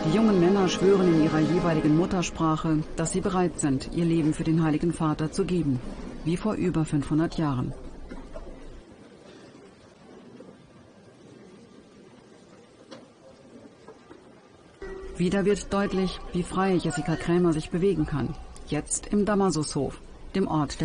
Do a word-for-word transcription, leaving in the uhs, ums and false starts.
Die jungen Männer schwören in ihrer jeweiligen Muttersprache, dass sie bereit sind, ihr Leben für den Heiligen Vater zu geben, wie vor über fünfhundert Jahren. Wieder wird deutlich, wie frei Jessica Krämer sich bewegen kann. Jetzt im Damasushof, dem Ort der